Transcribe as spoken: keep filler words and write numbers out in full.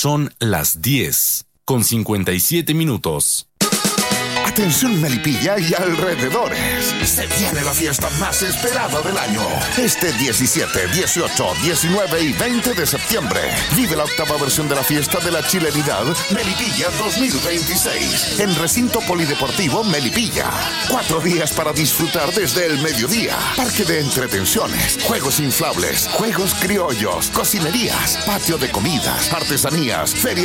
Son las diez con cincuenta y siete minutos. Atención Melipilla y alrededores. Se viene la fiesta más esperada del año. Este diecisiete, dieciocho, diecinueve y veinte de septiembre. Vive la octava versión de la fiesta de la chilenidad Melipilla dos mil veintiséis. En Recinto Polideportivo Melipilla. Cuatro días para disfrutar desde el mediodía. Parque de entretenciones, juegos inflables, juegos criollos, cocinerías, patio de comidas, artesanías, feria